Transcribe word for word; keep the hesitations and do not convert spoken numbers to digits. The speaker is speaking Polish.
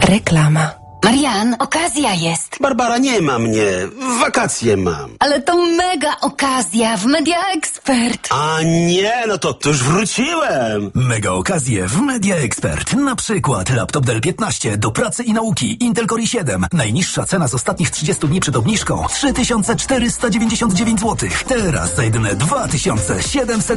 Reklama. Marian, okazja jest. Barbara, nie ma mnie. Wakacje mam. Ale to mega okazja w Media Expert. A nie, no to, to już wróciłem. Mega okazje w Media Expert. Na przykład laptop Dell piętnaście do pracy i nauki. Intel Core i siedem. Najniższa cena z ostatnich trzydziestu dni przed obniżką trzy tysiące czterysta dziewięćdziesiąt dziewięć złotych. Teraz za jedyne dwa tysiące siedemset